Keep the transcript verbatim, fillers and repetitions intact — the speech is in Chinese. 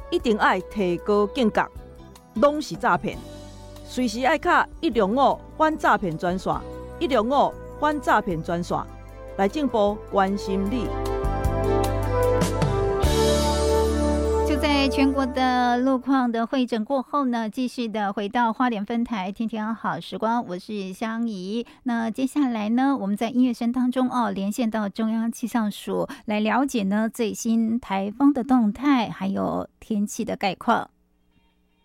一定要提高警觉，拢是诈骗，随时爱卡一零五反诈骗专线，一零五反诈骗专线，内政部关心你。 就在全国的路况的会诊过后呢，继续的回到花莲分台天天好时光，我是香怡。那接下来呢，我们在音乐声当中哦，连线到中央气象署来了解呢最新台风的动态，还有天气的概况。